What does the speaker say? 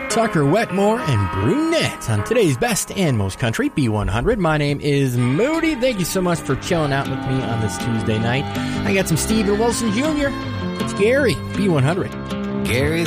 Tucker, Wetmore, and Brunette on today's best and most country, B100. My name is Moody. Thank you so much for chilling out with me on this Tuesday night. I got some Stephen Wilson Jr. It's Gary, B100. Gary